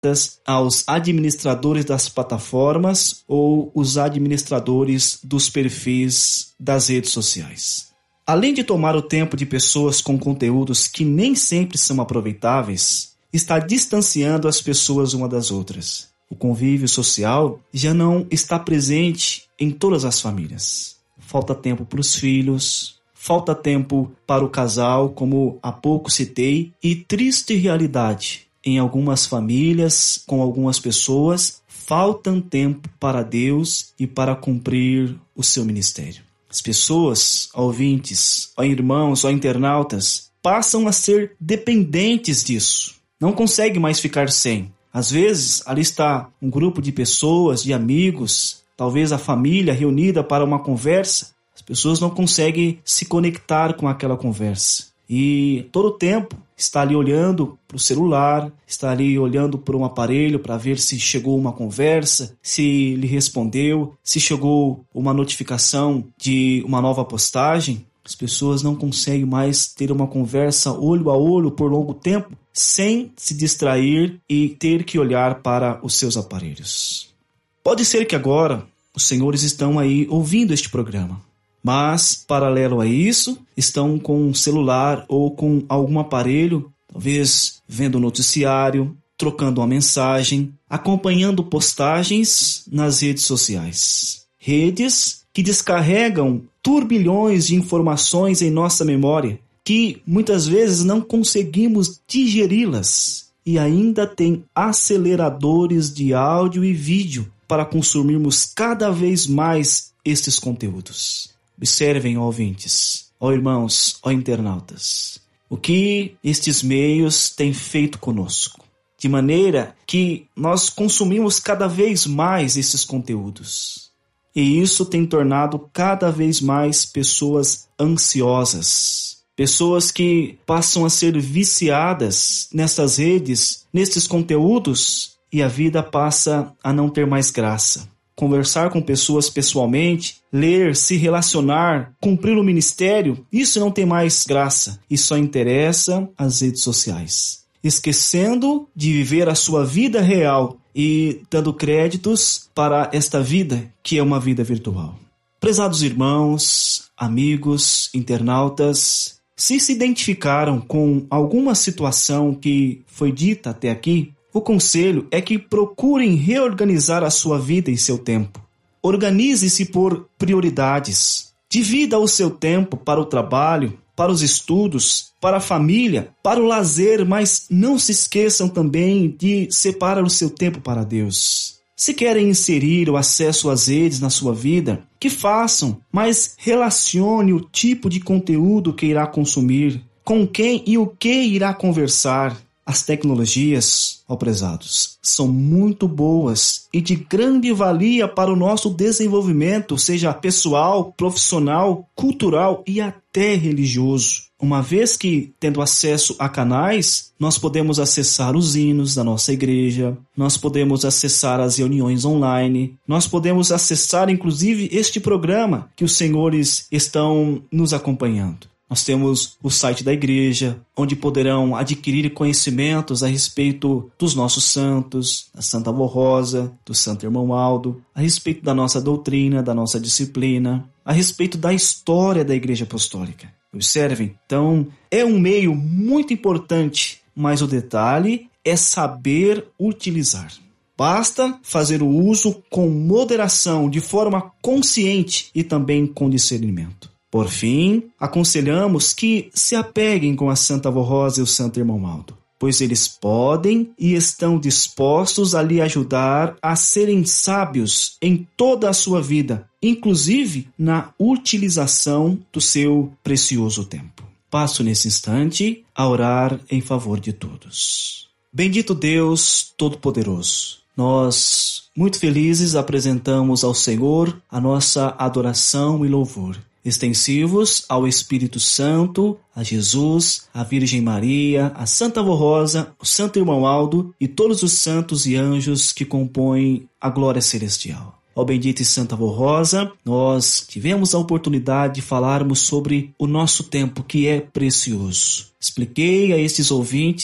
aos administradores das plataformas ou os administradores dos perfis das redes sociais. Além de tomar o tempo de pessoas com conteúdos que nem sempre são aproveitáveis, está distanciando as pessoas uma das outras. O convívio social já não está presente em todas as famílias. Falta tempo para os filhos, falta tempo para o casal, como há pouco citei, e triste realidade. Em algumas famílias, com algumas pessoas, falta tempo para Deus e para cumprir o seu ministério. As pessoas, ouvintes, irmãos, internautas, passam a ser dependentes disso. Não conseguem mais ficar sem. Às vezes, ali está um grupo de pessoas, de amigos, talvez a família reunida para uma conversa. As pessoas não conseguem se conectar com aquela conversa. E todo o tempo está ali olhando para o celular, está ali olhando para um aparelho para ver se chegou uma conversa, se lhe respondeu, se chegou uma notificação de uma nova postagem. As pessoas não conseguem mais ter uma conversa olho a olho por longo tempo sem se distrair e ter que olhar para os seus aparelhos. Pode ser que agora os senhores estão aí ouvindo este programa. Mas, paralelo a isso, estão com um celular ou com algum aparelho, talvez vendo o noticiário, trocando uma mensagem, acompanhando postagens nas redes sociais. Redes que descarregam turbilhões de informações em nossa memória, que muitas vezes não conseguimos digeri-las e ainda tem aceleradores de áudio e vídeo para consumirmos cada vez mais estes conteúdos. Observem, ouvintes, irmãos, internautas, o que estes meios têm feito conosco, de maneira que nós consumimos cada vez mais esses conteúdos. E isso tem tornado cada vez mais pessoas ansiosas, pessoas que passam a ser viciadas nessas redes, nesses conteúdos, e a vida passa a não ter mais graça. Conversar com pessoas pessoalmente, ler, se relacionar, cumprir o ministério, isso não tem mais graça e só interessa as redes sociais. Esquecendo de viver a sua vida real e dando créditos para esta vida que é uma vida virtual. Prezados irmãos, amigos, internautas, se identificaram com alguma situação que foi dita até aqui, o conselho é que procurem reorganizar a sua vida e seu tempo. Organize-se por prioridades. Divida o seu tempo para o trabalho, para os estudos, para a família, para o lazer, mas não se esqueçam também de separar o seu tempo para Deus. Se querem inserir o acesso às redes na sua vida, que façam, mas relacione o tipo de conteúdo que irá consumir, com quem e o que irá conversar. As tecnologias, prezados, são muito boas e de grande valia para o nosso desenvolvimento, seja pessoal, profissional, cultural e até religioso. Uma vez que, tendo acesso a canais, nós podemos acessar os hinos da nossa igreja, nós podemos acessar as reuniões online, nós podemos acessar inclusive este programa que os senhores estão nos acompanhando. Nós temos o site da igreja, onde poderão adquirir conhecimentos a respeito dos nossos santos, da Santa Avó Rosa, do Santo Irmão Aldo, a respeito da nossa doutrina, da nossa disciplina, a respeito da história da Igreja Apostólica. Observem, então, é um meio muito importante, mas o detalhe é saber utilizar. Basta fazer o uso com moderação, de forma consciente e também com discernimento. Por fim, aconselhamos que se apeguem com a Santa Avó Rosa e o Santo Irmão Aldo, pois eles podem e estão dispostos a lhe ajudar a serem sábios em toda a sua vida, inclusive na utilização do seu precioso tempo. Passo nesse instante a orar em favor de todos. Bendito Deus Todo-Poderoso, nós, muito felizes, apresentamos ao Senhor a nossa adoração e louvor, extensivos ao Espírito Santo, a Jesus, a Virgem Maria, a Santa Avó Rosa, o Santo Irmão Aldo e todos os santos e anjos que compõem a glória celestial. Ó bendita e Santa Avó Rosa, nós tivemos a oportunidade de falarmos sobre o nosso tempo, que é precioso. Expliquei a estes ouvintes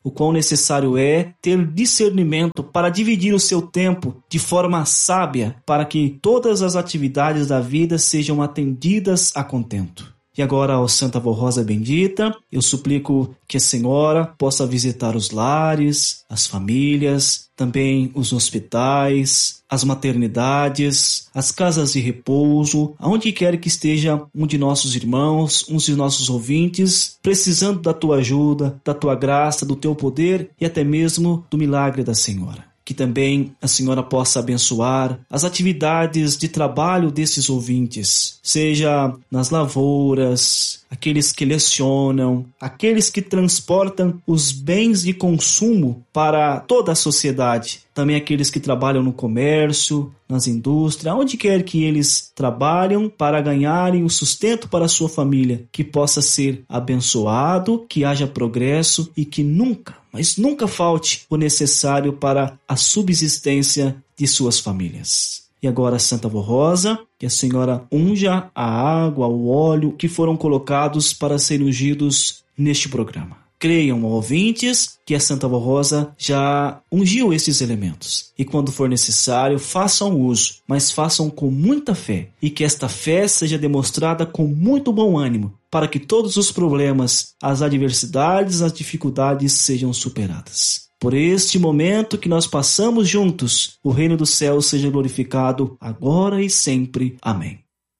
o quão necessário é ter discernimento para dividir o seu tempo de forma sábia, para que todas as atividades da vida sejam atendidas a contento. E agora, ó Santa Avó Rosa Bendita, eu suplico que a Senhora possa visitar os lares, as famílias, também os hospitais, as maternidades, as casas de repouso, aonde quer que esteja um de nossos irmãos, um de nossos ouvintes, precisando da tua ajuda, da tua graça, do teu poder e até mesmo do milagre da Senhora. Que também a Senhora possa abençoar as atividades de trabalho desses ouvintes, seja nas lavouras, aqueles que lecionam, aqueles que transportam os bens de consumo para toda a sociedade, também aqueles que trabalham no comércio, nas indústrias, onde quer que eles trabalham para ganharem o sustento para a sua família, que possa ser abençoado, que haja progresso e que nunca, mas nunca falte o necessário para a subsistência de suas famílias. E agora, Santa Avó Rosa, que a Senhora unja a água, o óleo que foram colocados para serem ungidos neste programa. Creiam, ouvintes, que a Santa Avó Rosa já ungiu esses elementos. E quando for necessário, façam uso, mas façam com muita fé. E que esta fé seja demonstrada com muito bom ânimo, para que todos os problemas, as adversidades, as dificuldades sejam superadas. Por este momento que nós passamos juntos, o reino do céu seja glorificado agora e sempre. Amém.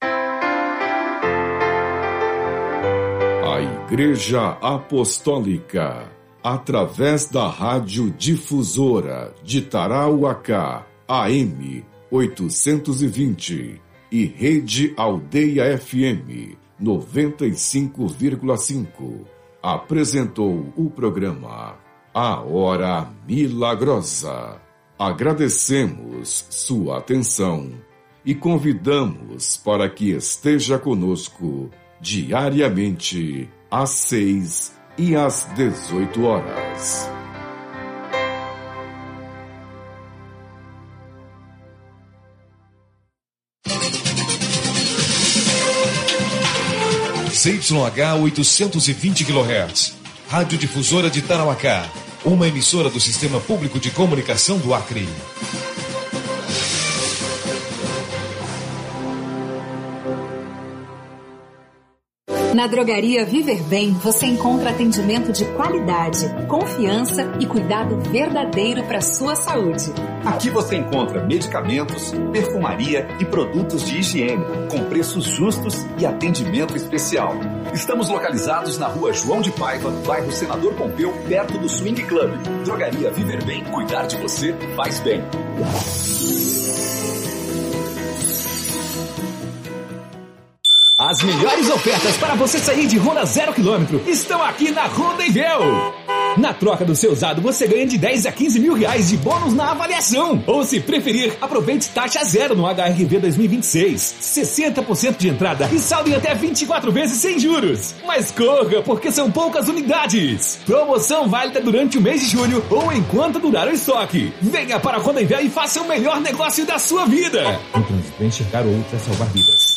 A Igreja Apostólica, através da Rádio Difusora de Tarauacá, AM 820 e Rede Aldeia FM 95,5, apresentou o programa A Hora Milagrosa. Agradecemos sua atenção e convidamos para que esteja conosco diariamente às 6 e às 18 horas. CYH 820 kHz, Rádio Difusora de Tarauacá, uma emissora do Sistema Público de Comunicação do Acre. Na Drogaria Viver Bem, você encontra atendimento de qualidade, confiança e cuidado verdadeiro para a sua saúde. Aqui você encontra medicamentos, perfumaria e produtos de higiene, com preços justos e atendimento especial. Estamos localizados na Rua João de Paiva, bairro Senador Pompeu, perto do Swing Club. Drogaria Viver Bem, cuidar de você faz bem. As melhores ofertas para você sair de Honda 0 km estão aqui na Honda Invel. Na troca do seu usado, você ganha de 10 a 15 mil reais de bônus na avaliação. Ou se preferir, aproveite taxa zero no HRV 2026. 60% de entrada e saldo em até 24 vezes sem juros. Mas corra, porque são poucas unidades. Promoção válida durante o mês de julho ou enquanto durar o estoque. Venha para a Honda Invel e faça o melhor negócio da sua vida. No trânsito, enxergar outro é salvar vidas.